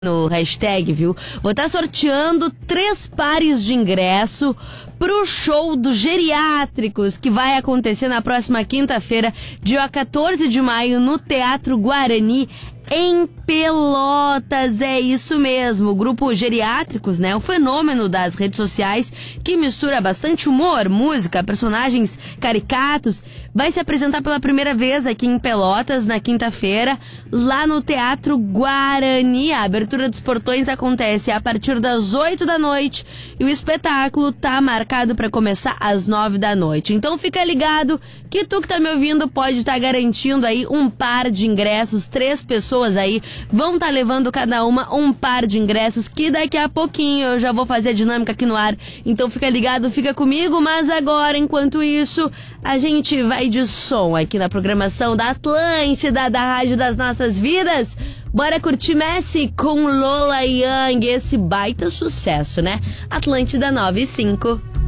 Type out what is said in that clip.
no hashtag, viu? Vou estar sorteando 3 pares de ingresso pro show dos Geriátricos, que vai acontecer na próxima quinta-feira, dia 14 de maio, no Teatro Guarani, em Pelotas. É isso mesmo, o grupo Geriátricos, né? Um fenômeno das redes sociais que mistura bastante humor, música, personagens caricatos. Vai se apresentar pela primeira vez aqui em Pelotas, na quinta-feira, lá no Teatro Guarani. A abertura dos portões acontece a partir das 8 da noite e o espetáculo tá marcado para começar às 9 da noite. Então fica ligado que tu que tá me ouvindo pode estar garantindo aí um par de ingressos, 3 pessoas aí vão estar levando cada uma um par de ingressos, que daqui a pouquinho eu já vou fazer a dinâmica aqui no ar. Então fica ligado, fica comigo, mas agora, enquanto isso, a gente vai de som aqui na programação da Atlântida, da Rádio das Nossas Vidas. Bora curtir Messi com Lola Young, esse baita sucesso, né? Atlântida 95.